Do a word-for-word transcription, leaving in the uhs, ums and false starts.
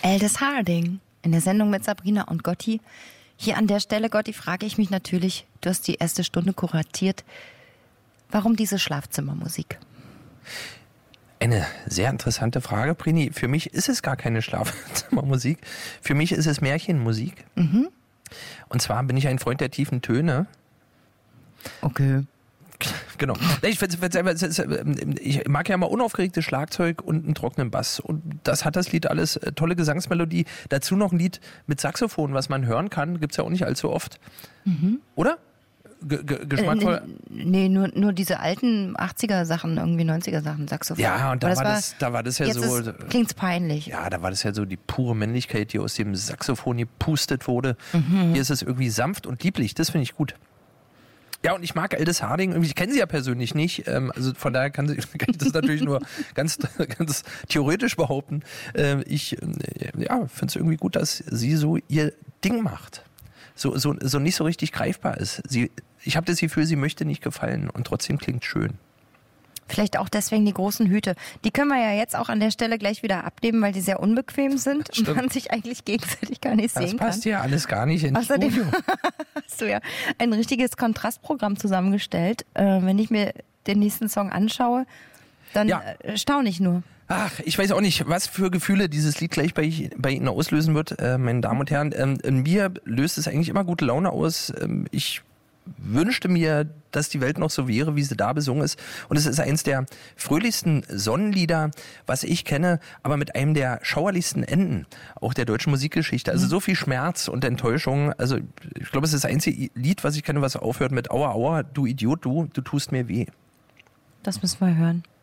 Aldous Harding in der Sendung mit Sabrina und Gotti. Hier an der Stelle, Gotti, frage ich mich natürlich, du hast die erste Stunde kuratiert, warum diese Schlafzimmermusik? Eine sehr interessante Frage, Prini. Für mich ist es gar keine Schlafzimmermusik. Für mich ist es Märchenmusik. Mhm. Und zwar bin ich ein Freund der tiefen Töne. Okay. Genau. Ich, ich mag ja mal unaufgeregtes Schlagzeug und einen trockenen Bass. Und das hat das Lied alles. Tolle Gesangsmelodie. Dazu noch ein Lied mit Saxophon, was man hören kann. Gibt es ja auch nicht allzu oft. Mhm. Oder? G- g- geschmackvoll? Äh, nee, nur, nur diese alten achtziger-Sachen, irgendwie neunziger-Sachen, Saxophon. Ja, und da, das war war, das, da war das ja jetzt so. Ist, klingt's peinlich. Ja, da war das ja so die pure Männlichkeit, die aus dem Saxophon gepustet wurde. Mhm. Hier ist es irgendwie sanft und lieblich. Das finde ich gut. Ja, und ich mag Aldous Harding, ich kenne sie ja persönlich nicht, ähm, also von daher kann, sie, kann ich das natürlich nur ganz, ganz theoretisch behaupten. Ähm, ich äh, ja, finde es irgendwie gut, dass sie so ihr Ding macht. So, so, so nicht so richtig greifbar ist. Sie, ich habe das Gefühl, sie möchte nicht gefallen und trotzdem klingt schön. Vielleicht auch deswegen die großen Hüte. Die können wir ja jetzt auch an der Stelle gleich wieder abnehmen, weil die sehr unbequem sind und man sich eigentlich gegenseitig gar nicht das sehen kann. Das passt ja alles gar nicht ins Außerdem Studio. hast du ja ein richtiges Kontrastprogramm zusammengestellt. Äh, wenn ich mir den nächsten Song anschaue, dann ja. äh, staune ich nur. Ach, ich weiß auch nicht, was für Gefühle dieses Lied gleich bei, bei Ihnen auslösen wird, äh, meine Damen und Herren. Ähm, in mir löst es eigentlich immer gute Laune aus. Ähm, ich wünschte mir, dass die Welt noch so wäre, wie sie da besungen ist. Und es ist eins der fröhlichsten Sonnenlieder, was ich kenne, aber mit einem der schauerlichsten Enden, auch der deutschen Musikgeschichte. Also so viel Schmerz und Enttäuschung. Also ich glaube, es ist das einzige Lied, was ich kenne, was aufhört mit Aua, Aua, du Idiot, du, du tust mir weh. Das müssen wir hören.